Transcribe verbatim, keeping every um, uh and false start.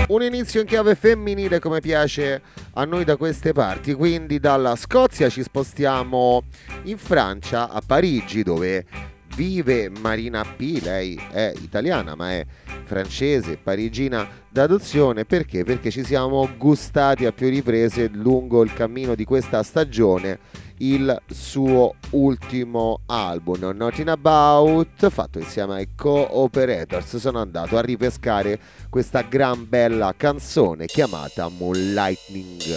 Un inizio in chiave femminile come piace a noi da queste parti, quindi dalla Scozia ci spostiamo in Francia, a Parigi, dove vive Marina P. Lei è italiana ma è francese, parigina d'adozione. Perché? Perché ci siamo gustati a più riprese lungo il cammino di questa stagione il suo ultimo album, Nothing About, fatto insieme ai Co-Operators. Sono andato a ripescare questa gran bella canzone chiamata Moonlightning.